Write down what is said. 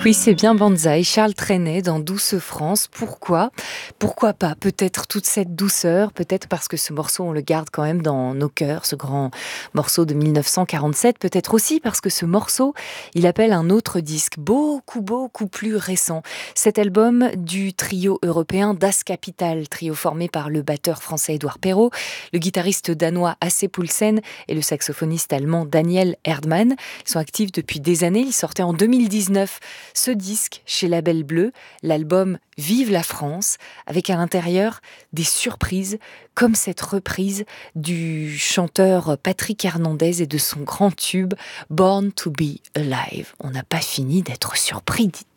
Oui, c'est bien Banzai, Charles Trenet dans Douce France. Pourquoi? Pourquoi pas? Peut-être toute cette douceur, peut-être parce que ce morceau, on le garde quand même dans nos cœurs, ce grand morceau de 1947. Peut-être aussi parce que ce morceau, il appelle un autre disque, beaucoup plus récent. Cet album du trio européen Das Kapital, trio formé par le batteur français Édouard Perrault, le guitariste danois Asse Poulsen et le saxophoniste allemand Daniel Erdmann. Ils sont actifs depuis des années. Ils sortaient en 2019 ce disque chez Label Bleu, l'album Vive la France, avec à l'intérieur des surprises, comme cette reprise du chanteur Patrick Hernandez et de son grand tube Born to be Alive. On n'a pas fini d'être surpris, dit